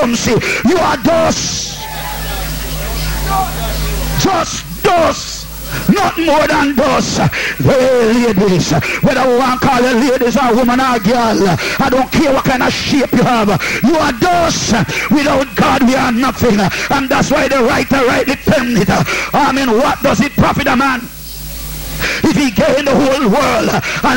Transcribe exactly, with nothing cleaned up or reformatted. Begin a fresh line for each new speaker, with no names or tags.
clumsy. You are dust. Just dust. Not more than dust. Hey, ladies, whether we want to call you ladies or woman or girl, I don't care what kind of shape you have. You are dust. Without God, we are nothing. And that's why the writer rightly termed it. I mean, what does it profit a man if he gain the whole world and